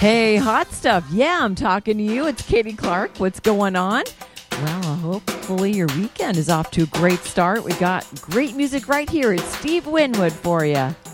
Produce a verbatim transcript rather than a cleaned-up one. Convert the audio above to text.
Hey, hot stuff. Yeah, I'm talking to you. It's Katie Clark. What's going on? Well, hopefully your weekend is off to a great start. We got great music right here. It's Steve Winwood for you.